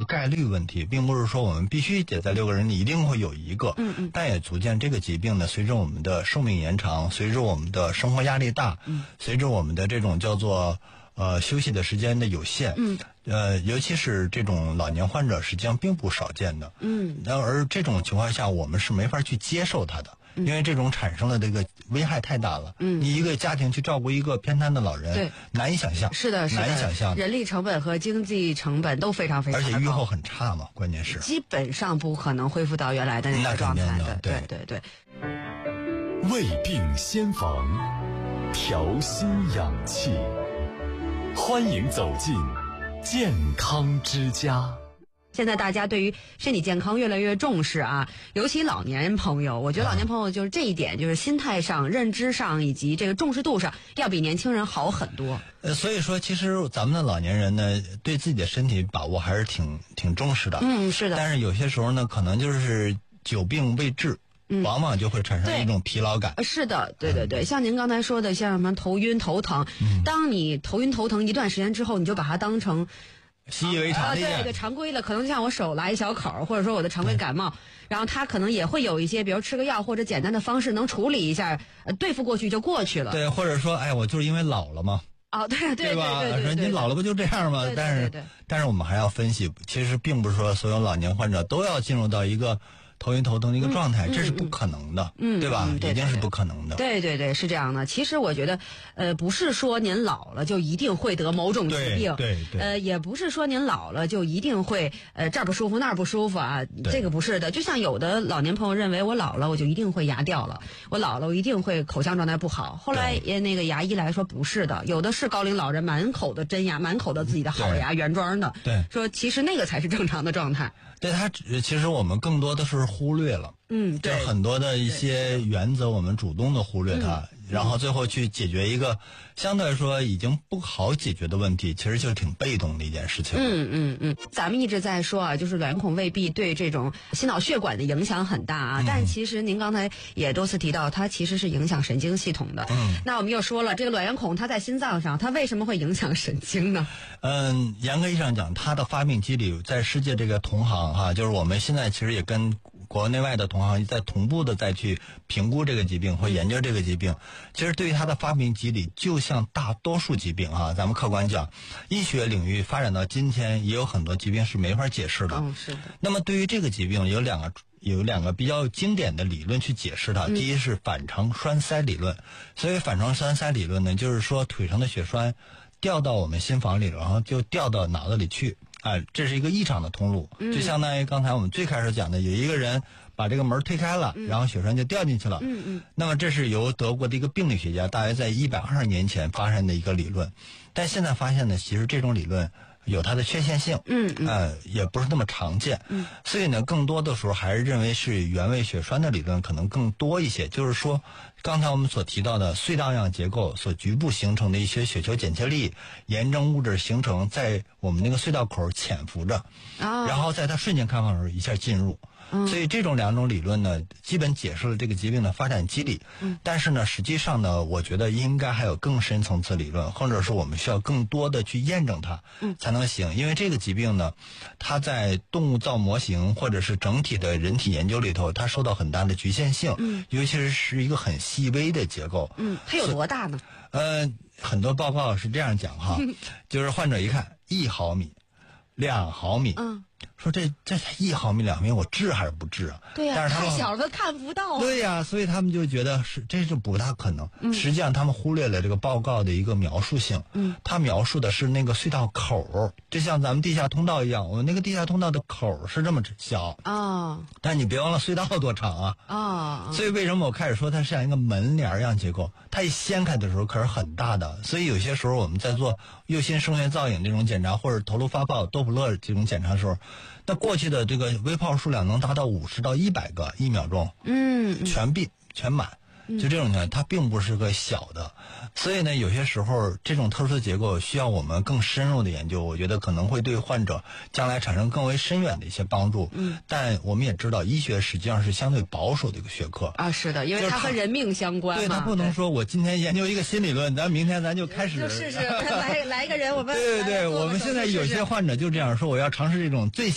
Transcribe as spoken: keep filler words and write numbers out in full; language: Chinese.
概率问题，并不是说我们必须得在六个人里一定会有一个， 嗯嗯， 但也足见这个疾病呢，随着我们的寿命延长，随着我们的生活压力大， 嗯， 随着我们的这种叫做呃休息的时间的有限， 嗯， 呃，尤其是这种老年患者，实际上并不少见的， 嗯， 而这种情况下，我们是没法去接受它的。因为这种产生的这个危害太大了， 嗯， 你一个家庭去照顾一个偏瘫的老人， 对， 难以想象， 是的，是的， 难以想象， 人力成本和经济成本都非常非常高， 而且预后很差嘛，关键是基本上不可能恢复到原来的那个状态的，对对对。 未病先防，调心养气，欢迎走进健康之家。 现在大家对于身体健康越来越重视啊，尤其老年朋友，我觉得老年朋友就是这一点，就是心态上、认知上以及这个重视度上，要比年轻人好很多。 呃，所以说，其实咱们的老年人呢，对自己的身体把握还是挺挺重视的。 嗯，是的。 但是有些时候呢，可能就是久病未治。嗯，往往就会产生一种疲劳感。 是的，对对对，像您刚才说的，像什么头晕头疼， 嗯， 当你头晕头疼一段时间之后，你就把它当成习以为常的， 对对，常规了。可能就像我手拉一小口，或者说我的常规感冒，然后它可能也会有一些，比如吃个药或者简单的方式能处理一下，呃，对付过去就过去了。 对，或者说，哎，我就是因为老了嘛。 哦，对对对对吧？ 对对对， 说你老了不就这样吗？ 对对对对， 但是但是我们还要分析，其实并不是说所有老年患者都要进入到一个头晕头疼的一个状态， 嗯， 这是不可能的， 嗯， 对吧？ 嗯，对对对， 一定是不可能的。 对对对，是这样的。其实我觉得，呃，不是说您老了就一定会得某种疾病， 对对对， 呃，也不是说您老了就一定会呃这儿不舒服那儿不舒服啊，这个不是的。就像有的老年朋友认为我老了我就一定会牙掉了，我老了我一定会口腔状态不好。后来也那个牙医来说不是的，有的是高龄老人满口的真牙，满口的自己的好牙，原装的， 对， 说其实那个才是正常的状态。 对，他其实我们更多的是忽略了。 嗯，对， 就很多的一些原则，我们主动的忽略它，然后最后去解决一个相对来说已经不好解决的问题，其实就是挺被动的一件事情。 嗯嗯嗯，咱们一直在说啊，就是卵孔未闭对这种心脑血管的影响很大啊， 嗯， 但其实您刚才也多次提到，它其实是影响神经系统的。 嗯， 那我们又说了，这个卵圆孔它在心脏上，它为什么会影响神经呢？ 嗯，严格意义上讲，它的发病机理在世界这个同行哈，就是我们现在其实也跟国内外的同行在同步的再去评估这个疾病或研究这个疾病。其实对于它的发病机理，就像大多数疾病啊，咱们客观讲，医学领域发展到今天，也有很多疾病是没法解释的。 嗯，是的。 那么对于这个疾病，有两个有两个比较经典的理论去解释它。 嗯， 第一是反常栓塞理论。所以反常栓塞理论呢，就是说腿上的血栓掉到我们心房里，然后就掉到脑子里去。啊，这是一个异常的通路，就相当于刚才我们最开始讲的，有一个人把这个门推开了， 嗯， 然后血栓就掉进去了。 嗯嗯。 那么这是由德国的一个病理学家大约在一百二十年前发生的一个理论，但现在发现呢，其实这种理论有它的缺陷性， 嗯嗯， 呃，也不是那么常见， 嗯， 所以呢，更多的时候还是认为是原位血栓的理论可能更多一些，就是说，刚才我们所提到的隧道样结构所局部形成的一些血球剪切粒、炎症物质形成在我们那个隧道口潜伏着， 啊， 然后在它瞬间开放的时候一下进入。 嗯， 所以这种两种理论呢，基本解释了这个疾病的发展机理。 嗯， 但是呢，实际上呢，我觉得应该还有更深层次理论，或者是我们需要更多的去验证它， 嗯， 才能行。因为这个疾病呢，它在动物造模型或者是整体的人体研究里头，它受到很大的局限性。 嗯， 尤其是是一个很细微的结构。 嗯，它有多大呢？ 呃，很多报告是这样讲哈，就是患者一看一毫米、两毫米。 嗯。 说这这才一毫米两毫米，我治还是不治啊？ 对呀、啊， 但是他们太小了，看不到、啊。 对呀、啊，所以他们就觉得是这是不大可能。 嗯、 实际上，他们忽略了这个报告的一个描述性。 嗯， 他描述的是那个隧道口，就像咱们地下通道一样，我们那个地下通道的口是这么小啊、哦， 但你别忘了隧道多长啊！ 啊、哦， 所以为什么我开始说它像一个门帘一样结构？它一掀开的时候可是很大的，所以有些时候我们在做右心声学造影这种检查，或者头颅发泡、多普勒这种检查的时候。那过去的这个微泡数量能达到五十到一百个一秒钟， 嗯， 全闭全满，就这种呢，它并不是个小的，所以呢，有些时候这种特殊的结构需要我们更深入的研究，我觉得可能会对患者将来产生更为深远的一些帮助。 嗯， 但我们也知道，医学实际上是相对保守的一个学科啊，是的，因为它和人命相关嘛。 对，它不能说我今天研究一个新理论，咱明天咱就开始就试试来来一个人，我们对对对，我们现在有些患者就这样说，我要尝试这种最